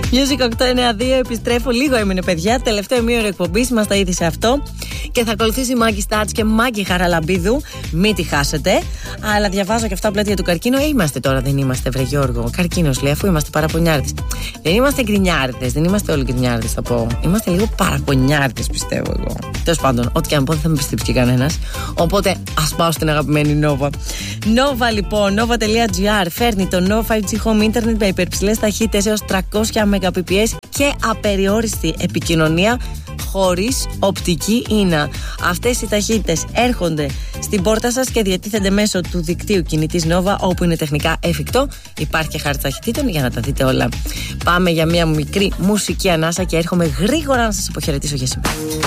Music 892, επιστρέφω. Λίγο έμεινε, παιδιά. Τελευταίο μήνα εκπομπή μας τα είδησε αυτό. Και θα ακολουθήσει Μάγκη Στάτς και Μάγκη Χαραλαμπίδου. Μην τη χάσετε. Αλλά διαβάζω και αυτά πλαίτια του καρκίνου. Είμαστε τώρα, δεν είμαστε, βρε Γιώργο. Καρκίνος λέει, αφού είμαστε παραπονιάρδες. Δεν είμαστε γκρινιάρδες, δεν είμαστε όλοι γκρινιάρδες, θα πω. Είμαστε λίγο παραπονιάρδες, πιστεύω εγώ. Τέλος πάντων, ό,τι και αν πω δεν θα με πιστέψει και κανένας. Οπότε ας πάω στην αγαπημένη Nova. Nova λοιπόν, nova.gr φέρνει το Nova 5G Home Internet με υπερψηλές ταχύτητες έως 300 Mbps και απεριόριστη επικοινωνία χωρίς οπτική ίνα. Αυτές οι ταχύτητες έρχονται στην πόρτα σας και διατίθενται μέσω του δικτύου κινητής Nova, όπου είναι τεχνικά εφικτό. Υπάρχει και χάρτη ταχυτήτων για να τα δείτε όλα. Πάμε για μια μικρή μουσική ανάσα και έρχομαι γρήγορα να σας αποχαιρετήσω για σήμερα.